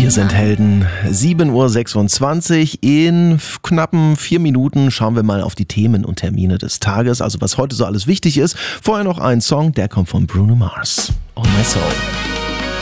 Wir sind Helden. 7.26 Uhr. In knappen 4 Minuten schauen wir mal auf die Themen und Termine des Tages. Also was heute so alles wichtig ist. Vorher noch ein Song, der kommt von Bruno Mars. On My Soul.